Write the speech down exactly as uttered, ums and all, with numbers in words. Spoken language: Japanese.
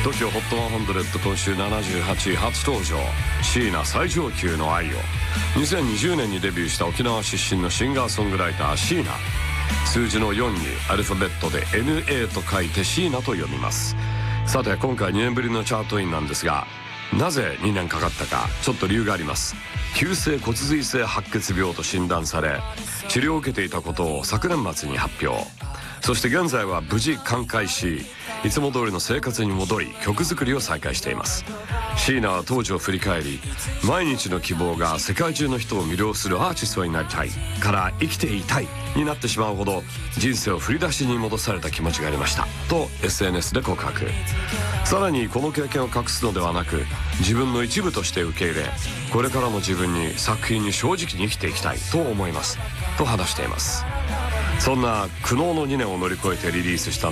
トキオ ホットひゃく、今週ななじゅうはちい初登場、椎名最上級の愛を。にせんにじゅうねんにデビューした沖縄出身のシンガーソングライター椎名。数字のよんにアルファベットで エヌエー と書いて椎名と読みます。さて今回にねんぶりのチャートインなんですが、なぜにねんかかったか、ちょっと理由があります。急性骨髄性白血病と診断され、治療を受けていたことを昨年末に発表。そして現在は無事寛解し、いつも通りの生活に戻り曲作りを再開しています。椎名は当時を振り返り、毎日の希望が世界中の人を魅了するアーティストになりたいから生きていたいになってしまうほど、人生を振り出しに戻された気持ちがありましたと エスエヌエス で告白。さらにこの経験を隠すのではなく、自分の一部として受け入れ、これからの自分に作品に正直に生きていきたいと思いますと話しています。そんな苦悩のにねんを乗り越えてリリースした